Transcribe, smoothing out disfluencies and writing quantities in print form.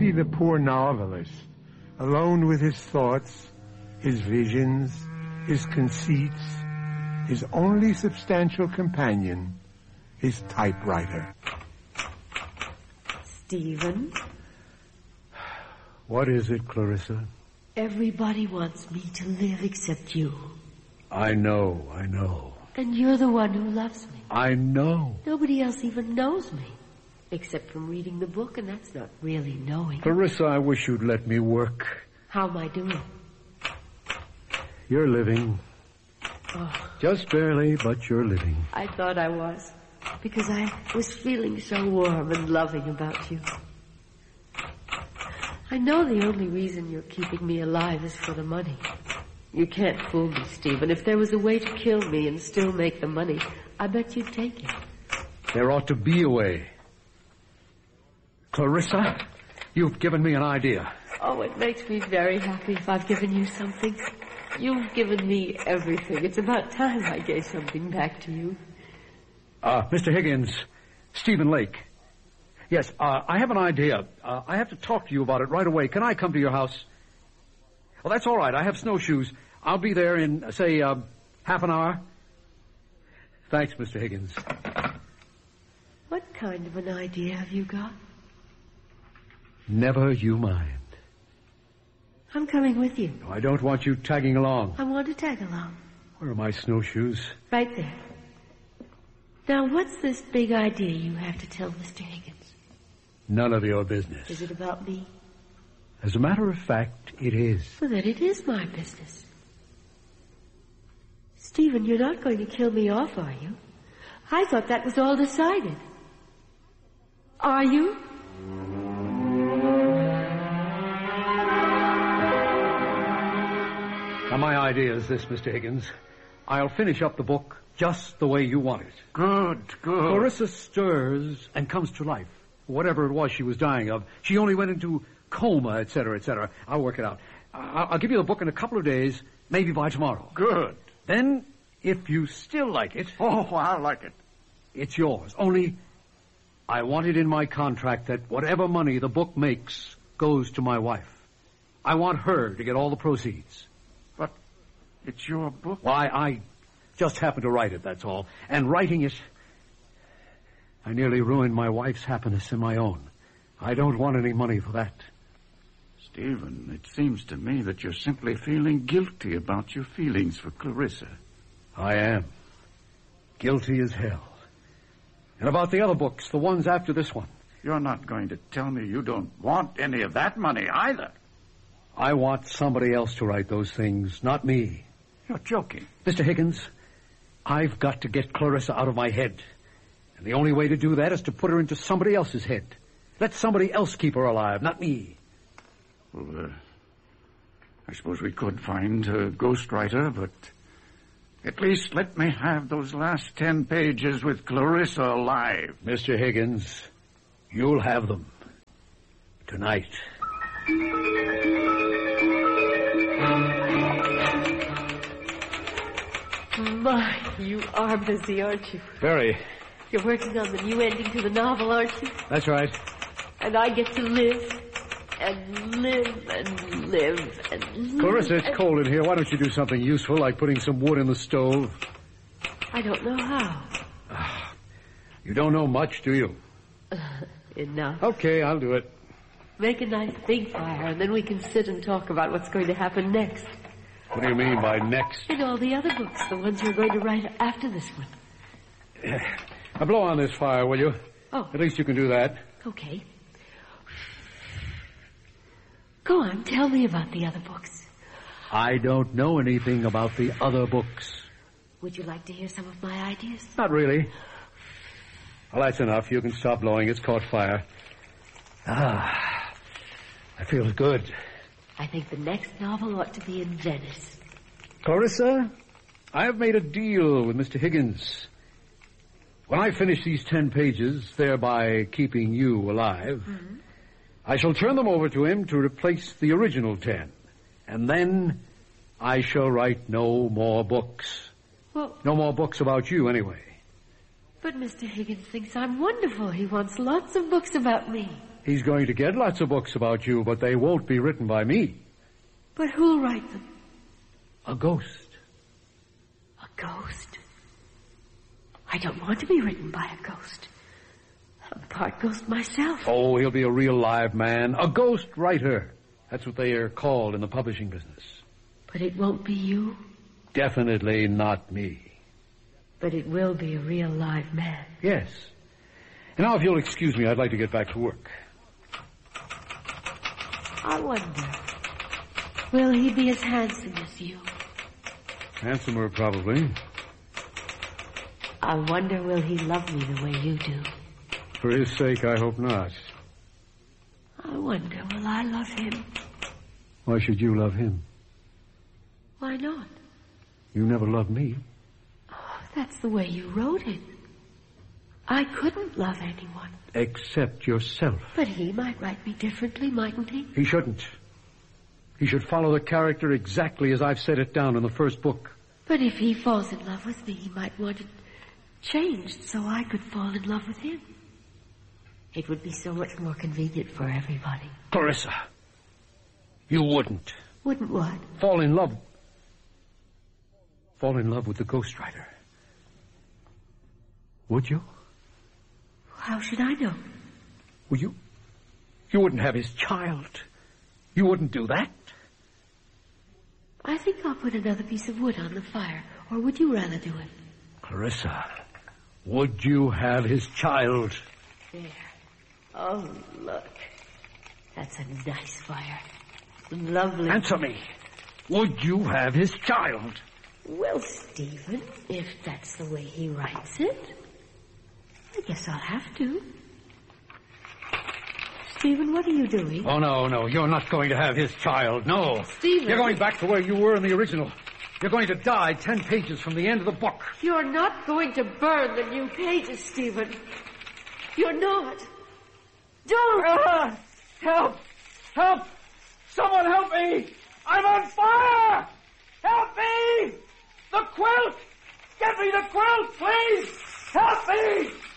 he, the poor novelist, alone with his thoughts, his visions, his conceits, his only substantial companion, his typewriter. Stephen? What is it, Clarissa? Everybody wants me to live except you. I know. And you're the one who loves me. I know. Nobody else even knows me. Except from reading the book, and that's not really knowing. Clarissa, I wish you'd let me work. How am I doing? You're living. Oh. Just barely, but you're living. I thought I was. Because I was feeling so warm and loving about you. I know the only reason you're keeping me alive is for the money. You can't fool me, Stephen. If there was a way to kill me and still make the money, I bet you'd take it. There ought to be a way. Clarissa, you've given me an idea. Oh, it makes me very happy if I've given you something. You've given me everything. It's about time I gave something back to you. Mr. Higgins, Stephen Lake. Yes, I have an idea. I have to talk to you about it right away. Can I come to your house? Well, that's all right. I have snowshoes. I'll be there in, say, half an hour. Thanks, Mr. Higgins. What kind of an idea have you got? Never you mind. I'm coming with you. No, I don't want you tagging along. I want to tag along. Where are my snowshoes? Right there. Now, what's this big idea you have to tell Mr. Higgins? None of your business. Is it about me? As a matter of fact, it is. Well, then it is my business. Stephen, you're not going to kill me off, are you? I thought that was all decided. Are you? Now, my idea is this, Mr. Higgins. I'll finish up the book just the way you want it. Good. Clarissa stirs and comes to life. Whatever it was she was dying of. She only went into coma, etc., etc. I'll work it out. I'll give you the book in a couple of days, maybe by tomorrow. Good. Then, if you still like it... Oh, I like it. It's yours. Only, I want it in my contract that whatever money the book makes goes to my wife. I want her to get all the proceeds. But it's your book. Why, I just happened to write it, that's all. And writing it, I nearly ruined my wife's happiness and my own. I don't want any money for that. Stephen, it seems to me that you're simply feeling guilty about your feelings for Clarissa. I am. Guilty as hell. And about the other books, the ones after this one. You're not going to tell me you don't want any of that money either. I want somebody else to write those things, not me. You're joking. Mr. Higgins, I've got to get Clarissa out of my head. And the only way to do that is to put her into somebody else's head. Let somebody else keep her alive, not me. Well, I suppose we could find a ghostwriter, but at least let me have those last 10 pages with Clarissa alive. Mr. Higgins, you'll have them. Tonight. My, you are busy, aren't you? Very. You're working on the new ending to the novel, aren't you? That's right. And I get to live and live and live and live. Clarissa, it's cold in here. Why don't you do something useful, like putting some wood in the stove? I don't know how. You don't know much, do you? Enough. Okay, I'll do it. Make a nice big fire, and then we can sit and talk about what's going to happen next. What do you mean by next? And all the other books, the ones you're going to write after this one. Now blow on this fire, will you? Oh. At least you can do that. Okay. Go on, tell me about the other books. I don't know anything about the other books. Would you like to hear some of my ideas? Not really. Well, that's enough. You can stop blowing. It's caught fire. That feels good. I think the next novel ought to be in Venice. Clarissa, I have made a deal with Mr. Higgins. When I finish these 10 pages, thereby keeping you alive, I shall turn them over to him to replace the original 10. And then I shall write no more books. Well, no more books about you, anyway. But Mr. Higgins thinks I'm wonderful. He wants lots of books about me. He's going to get lots of books about you, but they won't be written by me. But who'll write them? A ghost. A ghost? I don't want to be written by a ghost. I'm part ghost myself. Oh, he'll be a real live man. A ghost writer. That's what they are called in the publishing business. But it won't be you. Definitely not me. But it will be a real live man. Yes. And now, if you'll excuse me, I'd like to get back to work. I wonder, will he be as handsome as you? Handsomer, probably. I wonder, will he love me the way you do? For his sake, I hope not. I wonder, will I love him? Why should you love him? Why not? You never loved me. Oh, that's the way you wrote it. I couldn't love anyone. Except yourself. But he might write me differently, mightn't he? He shouldn't. He should follow the character exactly as I've set it down in the first book. But if he falls in love with me, he might want it changed so I could fall in love with him. It would be so much more convenient for everybody. Clarissa, you wouldn't. Wouldn't what? Fall in love with the ghostwriter. Would you? How should I know? Well, you wouldn't have his child. You wouldn't do that. I think I'll put another piece of wood on the fire. Or would you rather do it? Clarissa, would you have his child? There. Oh, look. That's a nice fire. Lovely. Answer me. Would you have his child? Well, Stephen, if that's the way he writes it, I guess I'll have to. Stephen, what are you doing? Oh, no, you're not going to have his child, no. Stephen! You're going back to where you were in the original. You're going to die 10 pages from the end of the book. You're not going to burn the new pages, Stephen. You're not. Don't! Help! Help! Someone help me! I'm on fire! Help me! The quilt! Get me the quilt, please! Help me!